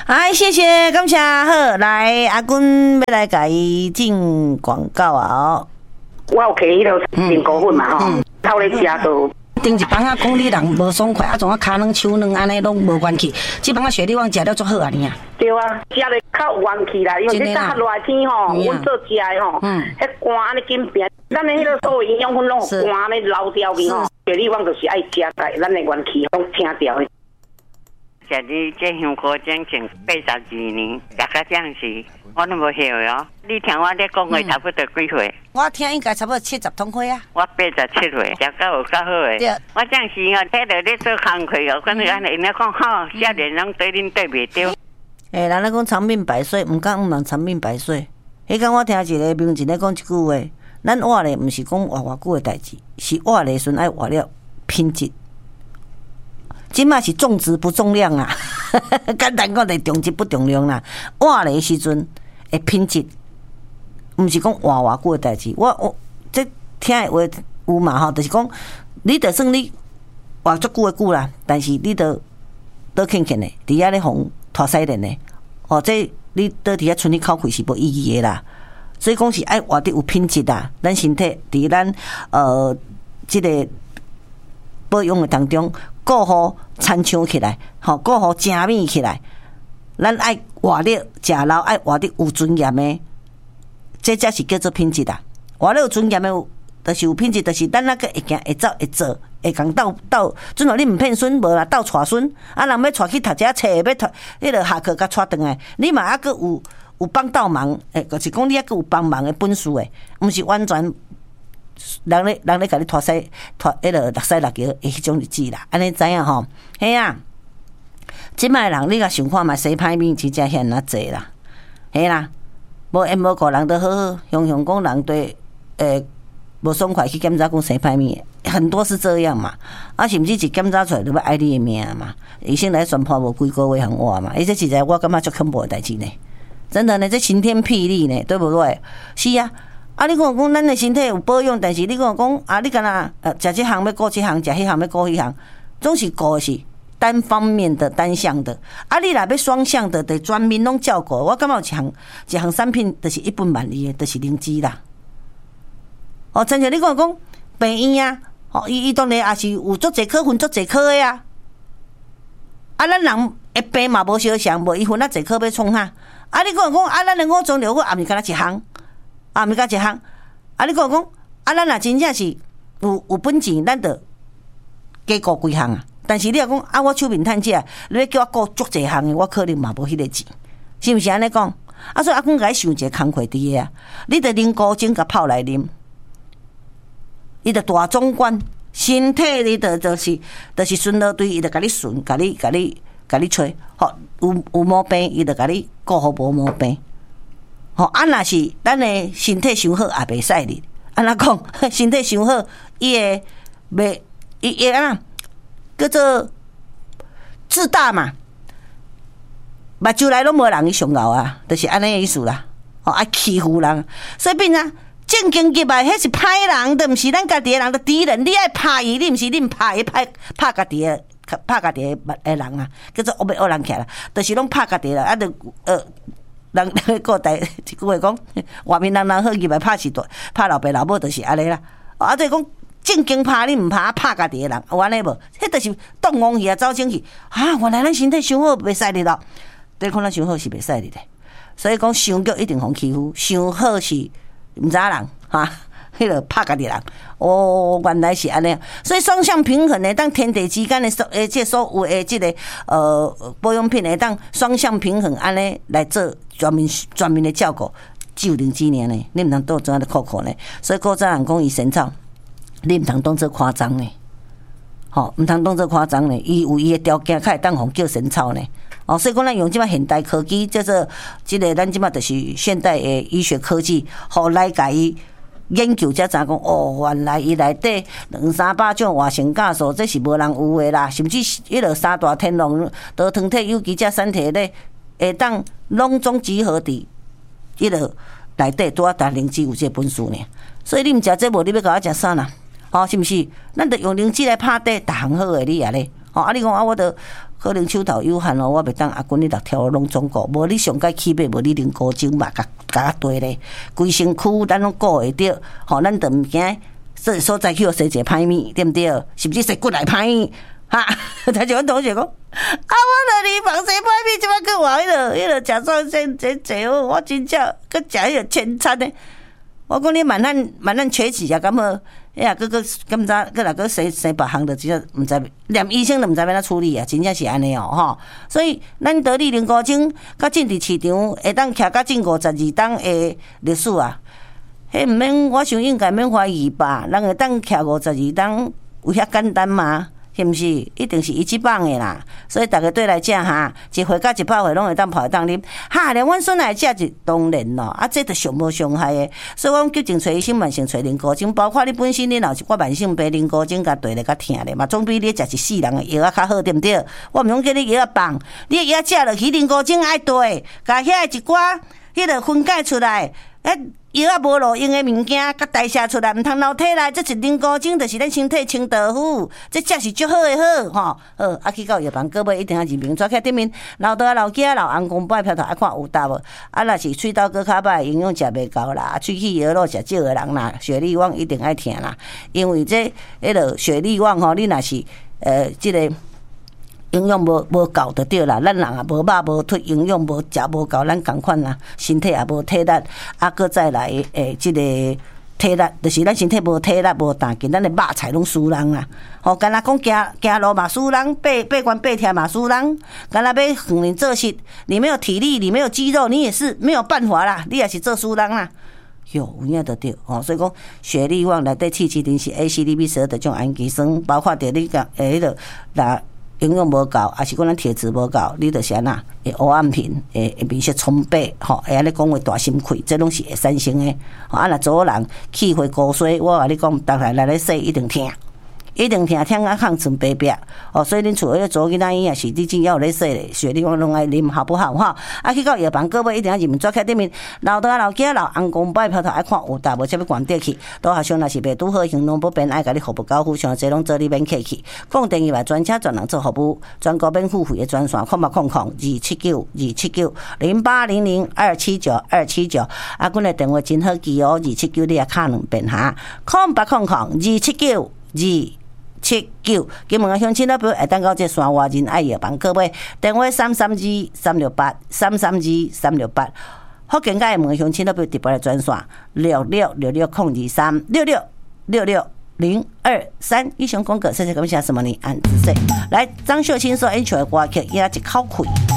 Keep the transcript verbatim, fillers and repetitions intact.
哎，谢谢，感谢。好，来阿君要来甲伊进广告啊！哦， 我有摕迄落苹果粉嘛吼，透咧食到。 顶一帮啊，讲你人无爽快，啊，种啊骹软手软安尼拢无元气。即帮啊雪莉旺食了足好啊，你啊。 对啊，食咧较有元气啦，因为你较热天吼，阮做食的吼，迄肝安尼紧变，咱的迄个所有营养分拢有肝安尼流掉去吼。雪莉旺就是爱食来，咱的元气拢清掉的。 食你这香菇整整八十二年，食到这样时，我都无晓哦。你听我咧讲话差不多几岁？ 我听应该差不多七十通岁啊。 我八十七岁，食到有够好诶。我这样时哦，睇到你做工课哦，跟你安尼，因咧讲吼，少年人对恁对袂着。 诶，人咧讲长命百岁，毋讲毋能长命百岁。迄天我听一个名人咧讲一句话，咱活咧毋是讲活偌久诶代志，是活咧时爱活了品质。即卖是重质不重量啦，简单讲，就重质不重量啦。活咧时阵会品质，毋是讲活偌久诶代志。我我这听诶话有嘛吼，就是讲你就算你活足久诶久啦，但是你都倒欠欠诶，伫遐咧互拖西连诶，哦，这你倒伫遐剩你口气是无意义诶啦。所以讲是爱活得有品质啦，咱身体伫咱呃即、这个保养诶当中。顾好参详起来，吼，顾好正面起来。咱爱活得食老，爱活得有尊严的，这才是叫做品质啦。活得有尊严的，就是有品质，就是咱那个会行会走会做，会讲斗斗。准哦，你唔骗孙无啦，斗带孙，啊，人要带去读遮册，要读迄个下课甲带转来，你嘛还阁有有帮倒忙，诶，就是讲你还阁有帮忙的本事诶，毋是完全。人咧，人咧，甲你拖西拖迄落六西六桥诶，迄种日子啦，安尼知影吼？嘿啊！即摆人你甲想看嘛，洗歹面真正遐尔济啦，嘿啦，无因无个人都好好，雄雄讲人对诶无爽快去检查讲洗歹面，很多是这样嘛。啊，是毋是一检查出来就要爱你诶命嘛？医生来宣判无几个月通活嘛？伊这实在我感觉足恐怖诶代志呢，真的呢，这晴天霹雳呢，对不对？是啊。啊！你讲讲，咱的身体有保养，但是你讲讲啊，你干那呃，食这项要顾这项，食迄项要顾迄项，总是顾的是单方面的、单向的。啊，你若要双向的，得全面拢照顾。我感觉有一项一项产品，就是一本万利的，就是灵芝啦。哦，真正你讲讲病院啊，哦，伊伊当然也是有足侪科分足侪科的啊。啊，咱人会病嘛无相像，无伊分啊侪科要创哈。啊，你讲讲啊，咱的五脏六腑也毋是干那一项。啊，毋是甲一项，啊！你讲讲，啊，咱若真正是有有本钱，咱着加顾几项啊。但是你若讲啊，我手面趁食，你要叫我顾足侪项的，我可能嘛无迄个钱，是毋是安尼讲？啊，所以阿公甲伊想一个工课伫个啊，你着啉古精甲泡来啉，伊着大总管，身体你着就是就是顺落对，伊着甲你顺，甲你甲你甲你吹，吼，有有毛病，伊着甲你顾好无毛病。吼，啊，若是咱的身体伤好也袂使哩。安怎讲？身体伤好，伊会袂伊会安怎叫做自大嘛？目睭内拢无人去上咬啊，就是安尼的意思啦。哦，爱欺负人，所以变啊正经入来，迄是歹人，都毋是咱家己的人，的敌人。你爱拍伊，你毋是你毋拍伊，拍拍家己的，拍家己的人啊，叫做恶恶人起来，就是拢拍家己啦，啊，就呃。人个代一句话讲，外面人人好，入来拍是大，拍老爸老母就是安尼啦。啊，就是讲正经拍你毋拍，拍家己的人，有安尼无？迄就是动王去啊，走进去啊！原来咱身体伤好袂使哩咯，对，可能伤好是袂使哩的。所以讲伤脚一定互欺负，伤好是毋知人哈。迄个拍家己人，哦，原来是安尼，所以双向平衡的，当天地之间的所诶，即所有诶，即个呃保养品的，当双向平衡安尼来做全面全面的照顾，只有零几年呢，你毋通倒怎样的扣扣呢？所以古早人讲伊神草，你毋通当做夸张呢，吼，毋通当做夸张呢，伊有伊的条件，较会当互叫神草呢。哦，所以讲咱用即摆现代科技，叫做即个咱即摆就是现代的医学科技，互来甲伊。研究才知讲，哦，原来伊内底两三百种活性酵素，这是无人有诶啦。甚至迄落三大天龙、多糖体、有机这产体咧，会当拢总集合伫迄落内底，拄啊达灵芝有这本事呢。所以你毋食这无，你要甲我食啥啦？哦，是毋是？咱着用灵芝来拍底，逐项好诶，你也咧。 吼，啊，你讲啊，我都可能手头有限哦，我袂当阿滚你六条拢总顾，无你上届起码无你啉高精嘛，甲甲对咧，规身躯咱拢顾会着，吼，咱都毋惊这所在去食一个歹面，对毋对？甚至食骨来歹面，哈！他就阮同学讲，啊，我著离房食歹面，即摆去话迄个迄个甲状腺这这好，我真正去食迄个全餐的。我讲你慢慢慢慢缺起啊，敢好？哎呀，哥哥，敢知？搁若搁生生别项的，真正毋知，连医生都毋知要怎处理啊！真正是安尼哦，吼。所以咱得利零高精，甲进伫市场会当徛甲进五十二档的历史啊，迄毋免，我想应该免怀疑吧？人会当徛五十二档，有遐简单吗？是毋是？一定是伊即棒的啦，所以大家对来食哈，一回甲一百回拢会当跑当啉，哈，连阮孙来食就当然咯，啊，这着上无伤害的。所以我急症找医生，慢性找零高精，包括你本身你若是我慢性病零高精，甲对咧甲疼咧嘛，总比你食一世人的药啊较好，对毋对？我毋用叫你药啊放，你的药食落去零高精爱对，甲遐一寡迄个分解出来，迄药啊无路用的物件，甲代谢出来，毋通留体内，这是零高精，就是咱身体清豆腐，这才是足好的好吼。好，啊去到药房，各位一定要认明，抓起顶面，老豆啊、老囝、老翁公摆票头爱看有答无？啊，若是喙斗搁较歹，营养食袂够啦，喙齿药咯食少的人啦，血力旺一定爱听啦，因为这迄个血力旺吼，你若是呃即、这个。营养无无够就对啦，咱人也无肉无腿，营养无食无够，咱共款啦，身体也无体力，啊，搁再来诶，即、这个体力，就是咱身体无体力无弹劲，咱的肉菜拢输人啦。吼，干若讲行行路嘛输人，爬爬悬爬梯嘛输人，干若要远人做事，你没有体力，你没有肌肉，你也是没有办法啦，你也是做输人啦。哟，有影就对哦，所以讲血力旺内底刺激定是 A C D B 十二的种氨基酸，包括着你讲诶迄个那。营养无够，还是讲咱体质无够，你就是安那会黑暗片，会会面色苍白，吼，会安尼讲话大心气，这拢是会产生的。吼，啊，若做人气血高衰，我甲你讲，逐来来咧说一定听。一定听听啊，抗存白白哦，所以恁厝咧做囡仔也是你真要有咧说咧，血力旺拢爱啉，好不好哈？啊，去到药房，各位一定要认明抓起顶面，老大老囝老翁公摆票头爱看有大无，才要关得去。都学上若是袂拄好，行动不便，爱甲你服务交付，上侪拢做你免客气。讲电话专车专人做服务，全国免付费的专线，空八空空二七九二七九零八零零二七九二七九。啊，阮的电话真好记哦，二七九你也敲两遍哈，空八空空二七九二。七九，金门乡亲老朋友会当到这山外人爱药房，各位电话三三二三六八三三二三六八，福建界门乡亲老朋友特别的专线六六六六空二三六六六六零二三。以上广告，谢谢感谢什么呢？按子岁来，张秀清说演唱的歌曲也一口气。